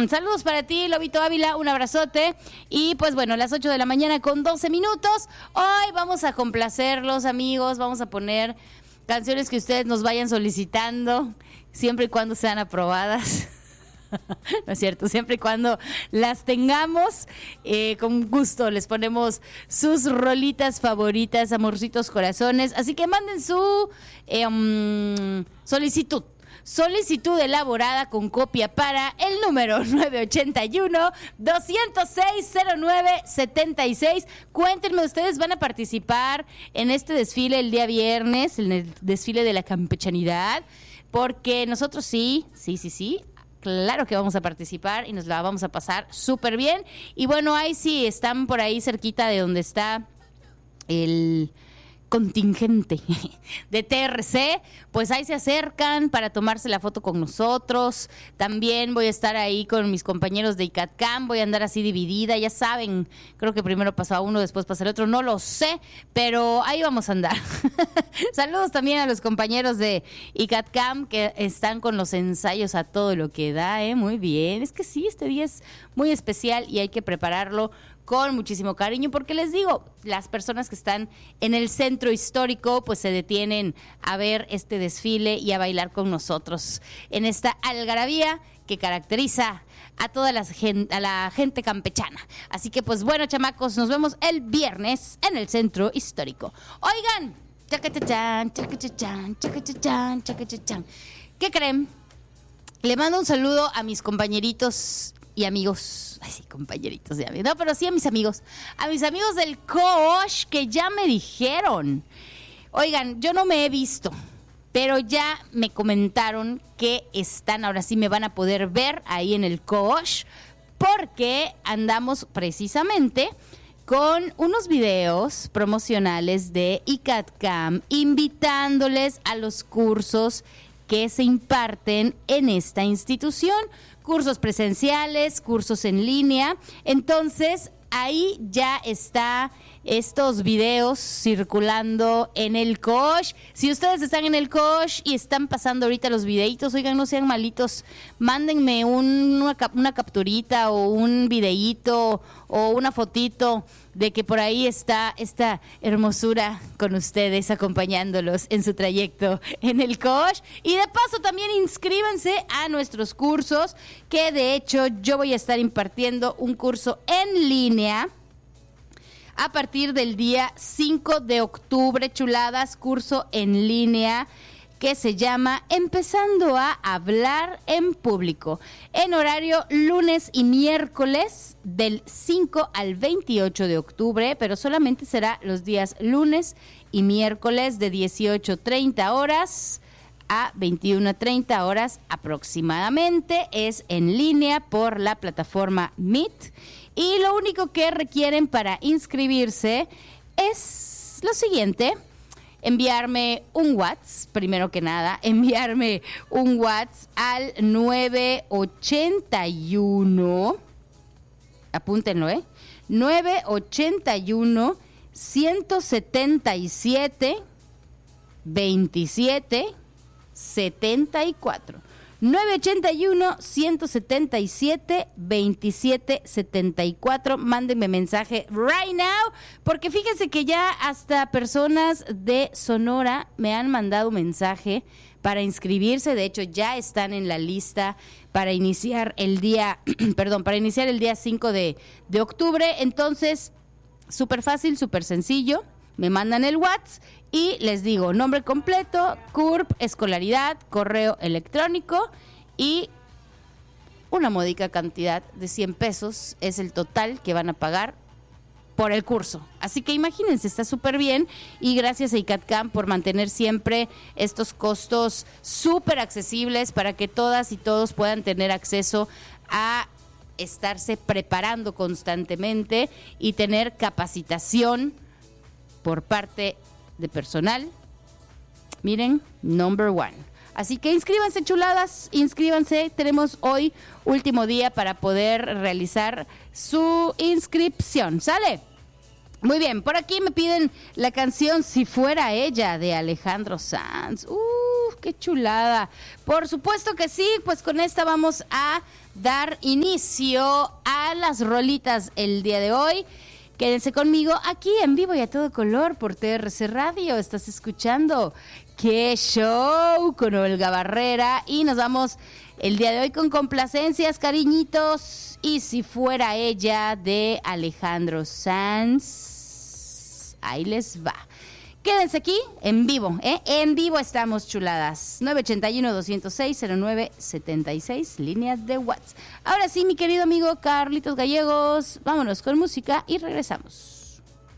Saludos para ti, Lobito Ávila, un abrazote. Y pues bueno, las 8 de la mañana con 12 minutos. Hoy vamos a complacerlos, amigos. Vamos a poner canciones que ustedes nos vayan solicitando, siempre y cuando sean aprobadas. No es cierto, siempre y cuando las tengamos, con gusto les ponemos sus rolitas favoritas, amorcitos corazones. Así que manden su solicitud elaborada con copia para el número 981-206-0976. Cuéntenme, ustedes van a participar en este desfile el día viernes, en el desfile de la campechanidad, porque nosotros sí, claro que vamos a participar y nos la vamos a pasar súper bien. Y bueno, ahí sí están por ahí cerquita de donde está el contingente de TRC, pues ahí se acercan para tomarse la foto con nosotros. También voy a estar ahí con mis compañeros de ICATCAM, voy a andar así dividida, ya saben, creo que primero pasó a uno, después pasa el otro, no lo sé, pero ahí vamos a andar. Saludos también a los compañeros de ICATCAM que están con los ensayos a todo lo que da, muy bien. Es que sí, este día es muy especial y hay que prepararlo con muchísimo cariño, porque les digo, las personas que están en el centro histórico pues se detienen a ver este desfile y a bailar con nosotros en esta algarabía que caracteriza a toda la gente campechana. Así que pues bueno, chamacos, nos vemos el viernes en el centro histórico. Oigan, chacachachán, chacachachán, chacachachán, chacachachán. ¿Qué creen? Le mando un saludo a mis compañeritos y amigos, ay sí, compañeritos de amigos, no, pero sí a mis amigos del COOSH que ya me dijeron, oigan, yo no me he visto, pero ya me comentaron que están, ahora sí me van a poder ver ahí en el COOSH, porque andamos precisamente con unos videos promocionales de ICATCAM, invitándoles a los cursos que se imparten en esta institución, cursos presenciales, cursos en línea. Entonces, ahí ya está estos videos circulando en el COOSH. Si ustedes están en el COOSH y están pasando ahorita los videitos, oigan, no sean malitos, mándenme una capturita o un videíto o una fotito de que por ahí está esta hermosura con ustedes acompañándolos en su trayecto en el COOSH. Y de paso también inscríbanse a nuestros cursos, que de hecho yo voy a estar impartiendo un curso en línea a partir del día 5 de octubre, chuladas, curso en línea que se llama Empezando a hablar en público, en horario lunes y miércoles del 5 al 28 de octubre, pero solamente será los días lunes y miércoles de 18:30 horas a 21:30 horas aproximadamente. Es en línea por la plataforma Meet. Y lo único que requieren para inscribirse es lo siguiente: enviarme un WhatsApp, primero que nada, enviarme un WhatsApp al 981, apúntenlo, 981 177 27 74. 981-177-2774. Mándenme mensaje right now, porque fíjense que ya hasta personas de Sonora me han mandado mensaje para inscribirse. De hecho, ya están en la lista para iniciar el día, para iniciar el día 5 de octubre. Entonces, súper fácil, súper sencillo. Me mandan el WhatsApp y les digo nombre completo, CURP, escolaridad, correo electrónico, y una módica cantidad de 100 pesos es el total que van a pagar por el curso. Así que imagínense, está súper bien, y gracias a ICATCAM por mantener siempre estos costos súper accesibles para que todas y todos puedan tener acceso a estarse preparando constantemente y tener capacitación por parte de personal. Miren, number one. Así que inscríbanse, chuladas, inscríbanse. Tenemos hoy último día para poder realizar su inscripción. ¿Sale? Muy bien, por aquí me piden la canción Si Fuera Ella de Alejandro Sanz. ¡Qué chulada! Por supuesto que sí, pues con esta vamos a dar inicio a las rolitas el día de hoy. Quédense conmigo aquí en vivo y a todo color por TRC Radio. Estás escuchando ¡Qué show! Con Olga Barrera. Y nos vamos el día de hoy con complacencias, cariñitos. Y si fuera ella, de Alejandro Sanz. Ahí les va. Quédense aquí en vivo, ¿eh? En vivo estamos, chuladas. 981-206-0976, líneas de WhatsApp. Ahora sí, mi querido amigo Carlitos Gallegos, vámonos con música y regresamos.